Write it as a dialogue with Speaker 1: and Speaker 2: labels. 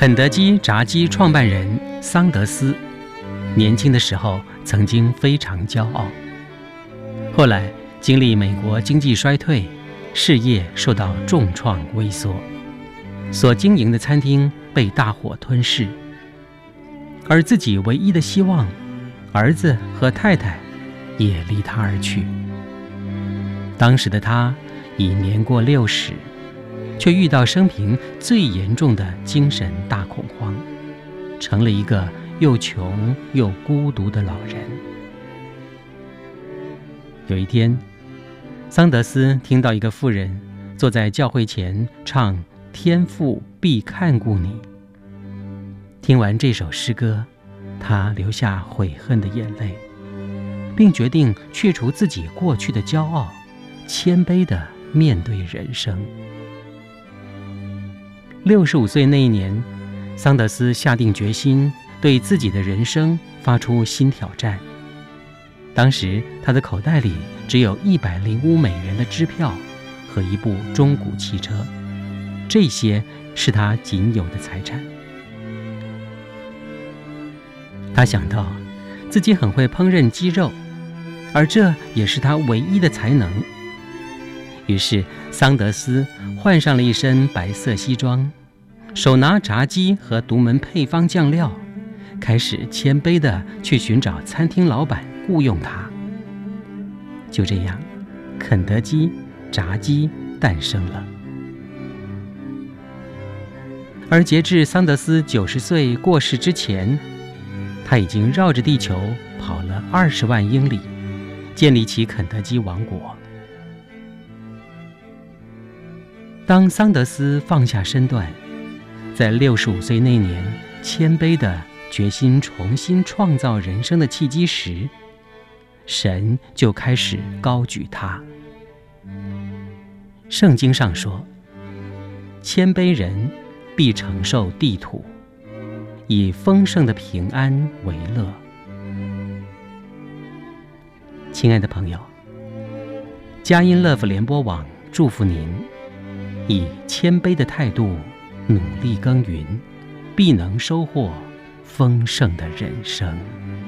Speaker 1: 肯德基炸鸡创办人桑德斯，年轻的时候曾经非常骄傲，后来经历美国经济衰退，事业受到重创微缩，所经营的餐厅被大火吞噬，而自己唯一的希望，儿子和太太也离他而去。当时的他已年过60，却遇到生平最严重的精神大恐慌，成了一个又穷又孤独的老人。有一天，桑德斯听到一个妇人坐在教会前唱“天父必看顾你”。听完这首诗歌，他流下悔恨的眼泪，并决定去除自己过去的骄傲，谦卑地面对人生。65岁那一年，桑德斯下定决心对自己的人生发出新挑战。当时他的口袋里只有$105的支票和一部中古汽车，这些是他仅有的财产。他想到自己很会烹饪鸡肉，而这也是他唯一的才能。于是桑德斯换上了一身白色西装，手拿炸鸡和独门配方酱料，开始谦卑地去寻找餐厅老板雇佣他。就这样，肯德基炸鸡诞生了。而截至桑德斯90岁过世之前，他已经绕着地球跑了20万英里，建立起肯德基王国。当桑德斯放下身段，在65岁那年谦卑地决心重新创造人生的契机时，神就开始高举他。圣经上说，谦卑人必承受地土，以丰盛的平安为乐。亲爱的朋友，佳音乐福联播网祝福您，以谦卑的态度努力耕耘，必能收获丰盛的人生。